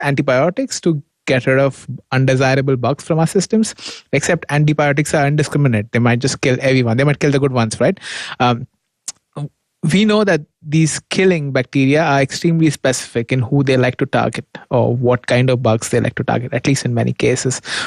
antibiotics to get rid of undesirable bugs from our systems, except antibiotics are indiscriminate. They might just kill everyone. They might kill the good ones, right? We know that these killing bacteria are extremely specific in who they like to target or what kind of bugs they like to target, at least in many cases.